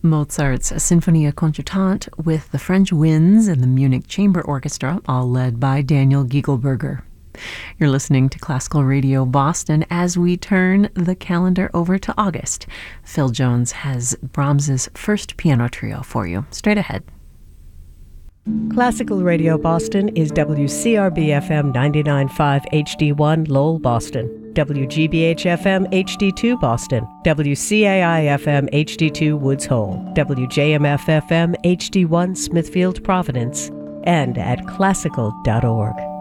Mozart's Sinfonia Concertante with the French Winds and the Munich Chamber Orchestra, all led by Daniel Giegelberger. You're listening to Classical Radio Boston as we turn the calendar over to August. Phil Jones has Brahms's first piano trio for you. Straight ahead. Classical Radio Boston is WCRB-FM 99.5 HD1 Lowell, Boston, WGBH-FM HD2 Boston, WCAI-FM HD2 Woods Hole, WJMF-FM HD1 Smithfield, Providence, and at classical.org.